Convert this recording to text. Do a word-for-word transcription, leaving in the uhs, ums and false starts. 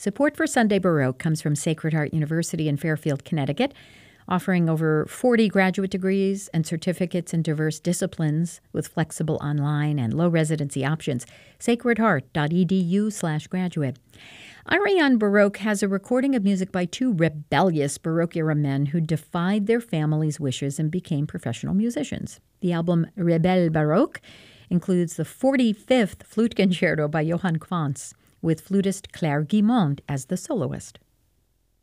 Support for Sunday Baroque comes from Sacred Heart University in Fairfield, Connecticut, offering over forty graduate degrees and certificates in diverse disciplines with flexible online and low residency options. sacred heart dot e d u slash graduate. Ariane Baroque has a recording of music by two rebellious Baroque-era men who defied their families' wishes and became professional musicians. The album Rebelle Baroque includes the forty-fifth Flute Concerto by Johann Quantz, with flutist Claire Guimond as the soloist.